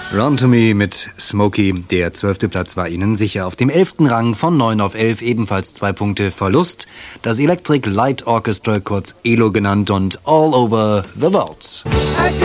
Run to Me mit Smokey. Der 12. Platz war Ihnen sicher. Auf dem 11. Rang von 9 auf 11 ebenfalls 2 Punkte Verlust. Das Electric Light Orchestra, kurz ELO genannt, und All Over the World.